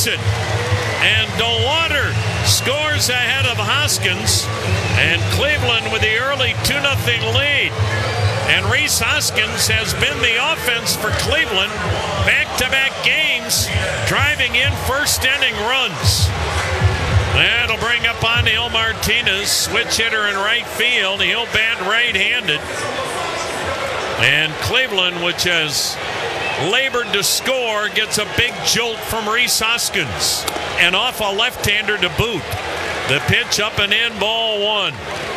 takes it. And DeWater scores ahead of Hoskins. And Cleveland with the early 2-0 lead. And Rhys Hoskins has been the offense for Cleveland back-to-back games, driving in first-inning runs. That'll bring up Angel Martinez, switch hitter in right field. He'll bat right-handed. And Cleveland, which has labored to score, gets a big jolt from Rhys Hoskins. And off a left-hander to boot. The pitch up and in, ball one.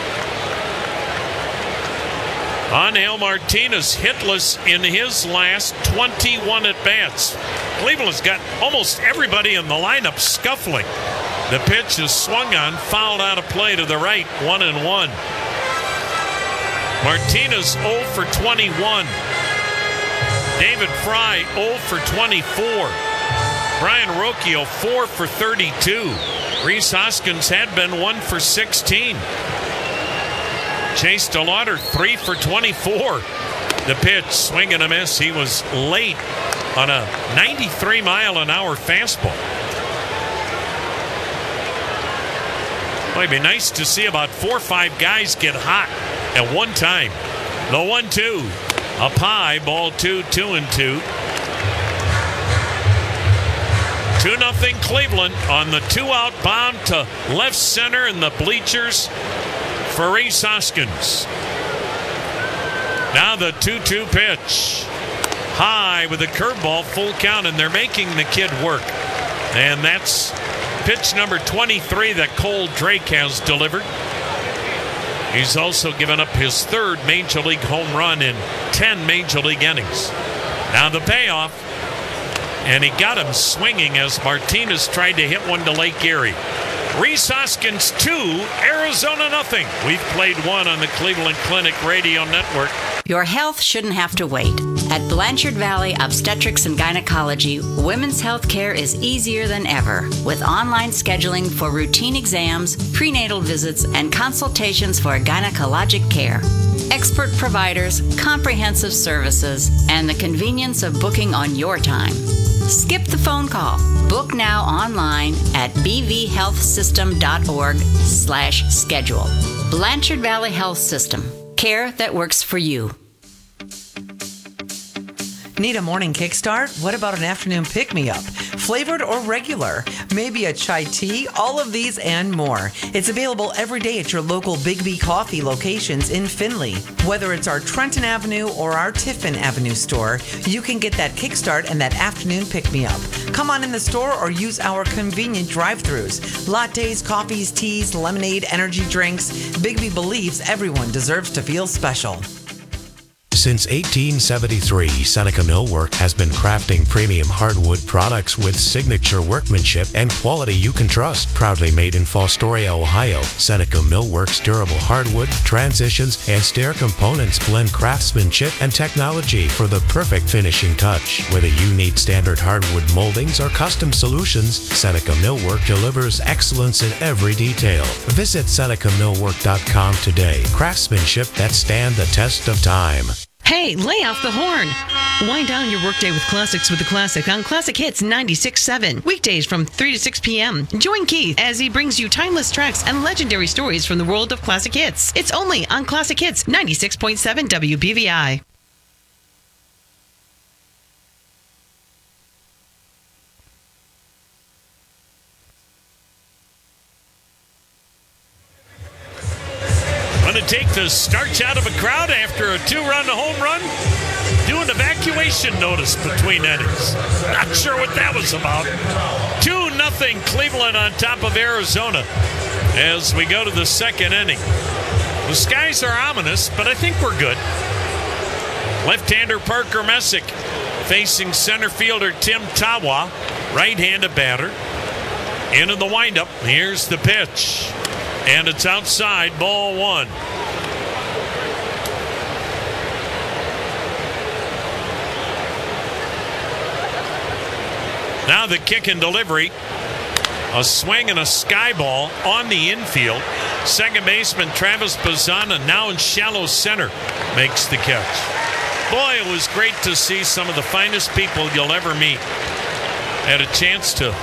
Angel Martinez hitless in his last 21 at-bats. Cleveland's got almost everybody in the lineup scuffling. The pitch is swung on, fouled out of play to the right, 1-1. Martinez 0 for 21. David Fry 0 for 24. Brian Rocchio 4 for 32. Rhys Hoskins had been 1 for 16. Chase DeLauder 3 for 24. The pitch, swing and a miss. He was late on a 93-mile-an-hour fastball. Well, it'd be nice to see about 4 or 5 guys get hot at one time. The 1-2. Up high, ball 2, 2-2. 2-0 Cleveland on the 2-out bomb to left center in the bleachers for Rhys Hoskins. Now the 2-2 pitch. High with a curveball, full count, and they're making the kid work. And that's pitch number 23 that Cole Drake has delivered. He's also given up his 3rd Major League home run in 10 Major League innings. Now the payoff, and he got him swinging as Martinez tried to hit one to Lake Erie. Rhys Hoskins 2, Arizona 0. We've played 1 on the Cleveland Clinic Radio Network. Your health shouldn't have to wait. At Blanchard Valley Obstetrics and Gynecology, women's health care is easier than ever, with online scheduling for routine exams, prenatal visits, and consultations for gynecologic care. Expert providers, comprehensive services, and the convenience of booking on your time. Skip the phone call. Book now online at bvhealthsystem.org/schedule. Blanchard Valley Health System. Care that works for you. Need a morning kickstart? What about an afternoon pick-me-up? Flavored or regular? Maybe a chai tea? All of these and more. It's available every day at your local Big B Coffee locations in Findlay. Whether it's our Trenton Avenue or our Tiffin Avenue store, you can get that kickstart and that afternoon pick-me-up. Come on in the store or use our convenient drive-thrus. Lattes, coffees, teas, lemonade, energy drinks. Big B believes everyone deserves to feel special. Since 1873, Seneca Millwork has been crafting premium hardwood products with signature workmanship and quality you can trust. Proudly made in Fostoria, Ohio, Seneca Millwork's durable hardwood, transitions, and stair components blend craftsmanship and technology for the perfect finishing touch. Whether you need standard hardwood moldings or custom solutions, Seneca Millwork delivers excellence in every detail. Visit SenecaMillwork.com today. Craftsmanship that stand the test of time. Hey, lay off the horn. Wind down your workday with classics with the classic on Classic Hits 96.7. Weekdays from 3 to 6 p.m. Join Keith as he brings you timeless tracks and legendary stories from the world of classic hits. It's only on Classic Hits 96.7 WBVI. To take the starch out of a crowd after a 2-run home run, do an evacuation notice between innings. Not sure what that was about. 2-0 Cleveland on top of Arizona as we go to the second inning. The skies are ominous, but I think we're good. Left-hander Parker Messick facing center fielder Tim Tawa, right-handed batter. Into the windup. Here's the pitch. And it's outside, ball 1. Now the kick and delivery. A swing and a sky ball on the infield. Second baseman Travis Bazzana, now in shallow center, makes the catch. Boy, it was great to see some of the finest people you'll ever meet. Had a chance to